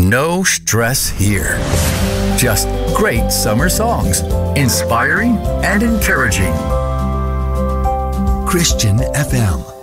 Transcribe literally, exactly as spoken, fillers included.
No stress here. Just great summer songs, inspiring and encouraging. Christian F M.